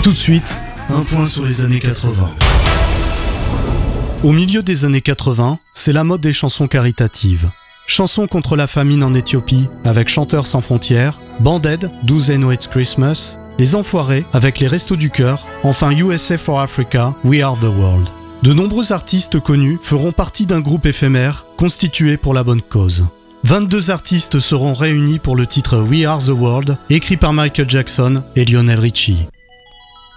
Tout de suite, un point sur les années 80. Au milieu des années 80, c'est la mode des chansons caritatives. Chansons contre la famine en Éthiopie avec Chanteurs sans frontières, Band-Aid, Do They Know It's Christmas, Les Enfoirés avec les Restos du Cœur, enfin USA for Africa, We Are the World. De nombreux artistes connus feront partie d'un groupe éphémère constitué pour la bonne cause. 22 artistes seront réunis pour le titre We Are the World, écrit par Michael Jackson et Lionel Richie.